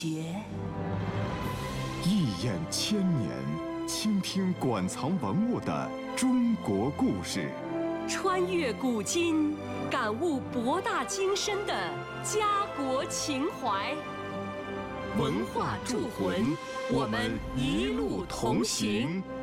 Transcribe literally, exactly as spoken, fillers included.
学， 一眼千年，倾听馆藏文物的中国故事， 穿越古今，感悟博大精深的家国情怀。文化铸魂，我们一路同行。